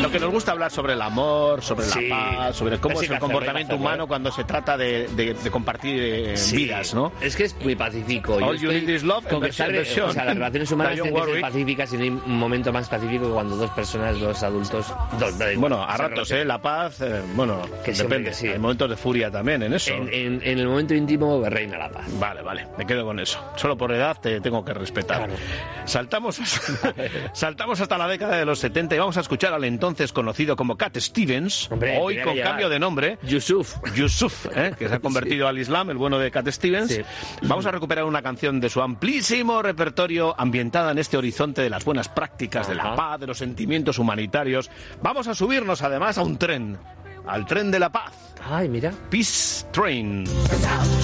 Lo que nos gusta hablar sobre el amor, sobre la paz, sobre cómo es el comportamiento humano cuando se trata de compartir vidas, ¿no? Es que es muy pacífico. All you need is love, las relaciones humanas tienen que ser pacíficas y no hay un momento más pacífico que cuando dos personas, dos adultos... Bueno, a ratos, la paz, que depende. Sí. Hay momentos de furia también en eso. En el momento íntimo reina la paz. Vale, me quedo con eso. Solo por edad te tengo que respetar. Claro. Saltamos hasta la década de los 70 y vamos a escuchar al entonces conocido como Cat Stevens, hoy con cambio de nombre, Yusuf, que se ha convertido al Islam, el bueno de Cat Stevens. Sí. Vamos a recuperar una canción de su amplísimo repertorio ambientada en este horizonte de las buenas prácticas, de la paz, de los sentimientos humanitarios. Vamos a subirnos además a un tren, al tren de la paz. Ay, mira. Peace Train.